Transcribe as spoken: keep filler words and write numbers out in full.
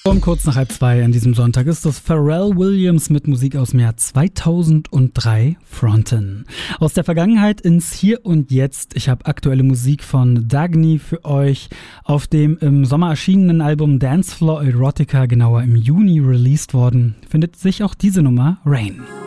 Um kurz nach halb zwei an diesem Sonntag ist das Pharrell Williams mit Musik aus dem Jahr zweitausenddrei, Fronten. Aus der Vergangenheit ins Hier und Jetzt. Ich habe aktuelle Musik von Dagny für euch. Auf dem im Sommer erschienenen Album Dance Floor Erotica, genauer im Juni released worden, findet sich auch diese Nummer Rain.